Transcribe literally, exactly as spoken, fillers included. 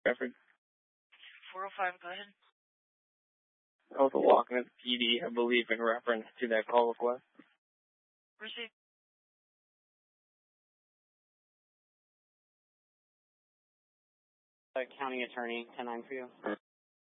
Bedford. four oh five, go ahead. I was walking at the P D, I believe, in reference to that call request. Receive. Uh, County Attorney, ten nine for you.